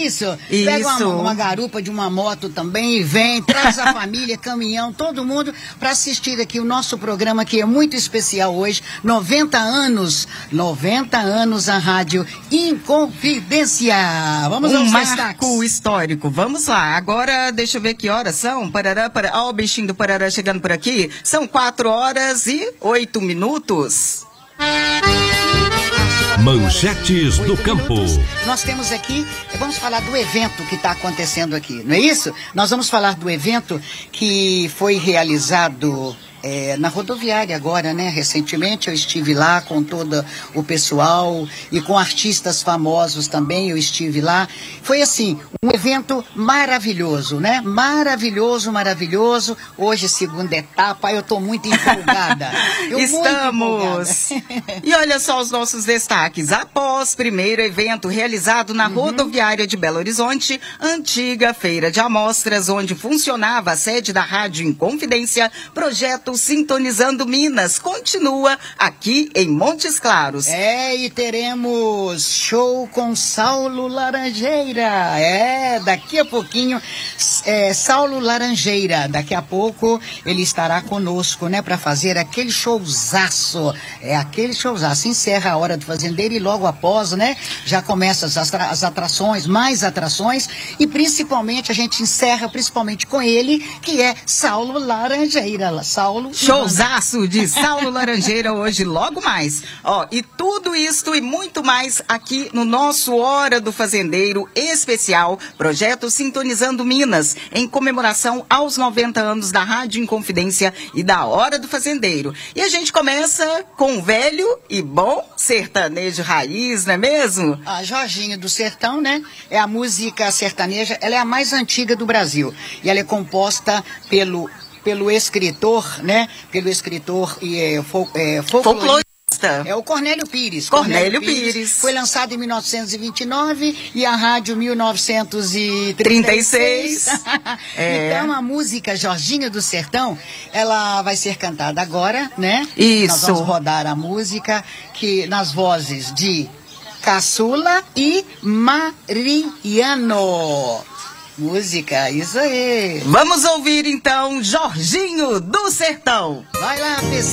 isso? Isso. Pega uma garupa de uma moto também e vem, traz a família, caminhão, todo mundo para assistir aqui o nosso programa que é muito especial hoje, 90 anos a Rádio Inconfidência. Vamos aos marco histórico. Vamos lá. Agora, deixa eu ver que horas são. Parará, parará. Ó, o bichinho do Parará chegando por aqui. São 4h08. Manchetes do campo. Nós temos aqui, vamos falar do evento que está acontecendo aqui, não é isso? Nós vamos falar do evento que foi realizado na rodoviária agora, né? Recentemente eu estive lá com todo o pessoal e com artistas famosos também, eu estive lá. Foi assim, um evento maravilhoso, né? Maravilhoso. Hoje, segunda etapa, eu estou muito empolgada. Estamos! E olha só os nossos destaques. Após primeiro evento realizado na rodoviária de Belo Horizonte, antiga feira de amostras, onde funcionava a sede da Rádio Inconfidência, projeto Sintonizando Minas continua aqui em Montes Claros. E teremos show com Saulo Laranjeira. Daqui a pouquinho, Saulo Laranjeira. Daqui a pouco ele estará conosco, né, para fazer aquele showzaço. Aquele showzaço. Encerra a Hora do Fazendeiro e logo após, né, já começa as atrações, mais atrações, e principalmente a gente encerra principalmente com ele, que é Saulo Laranjeira. Showzaço de Saulo Laranjeira hoje, logo mais. E tudo isto e muito mais aqui no nosso Hora do Fazendeiro especial, projeto Sintonizando Minas, em comemoração aos 90 anos da Rádio Inconfidência e da Hora do Fazendeiro. E a gente começa com um velho e bom sertanejo raiz, não é mesmo? A Jorginho do Sertão, né? É a música sertaneja, ela é a mais antiga do Brasil. E ela é composta pelo escritor, né? Pelo escritor e folclorista. É o Cornélio Pires. Cornélio Pires. Foi lançado em 1929 e a rádio 1936. Então a música Jorginho do Sertão, ela vai ser cantada agora, né? Isso. Nós vamos rodar a música que nas vozes de Caçula e Mariano. Música, isso aí. Vamos ouvir então Jorginho do Sertão. Vai lá, pessoal.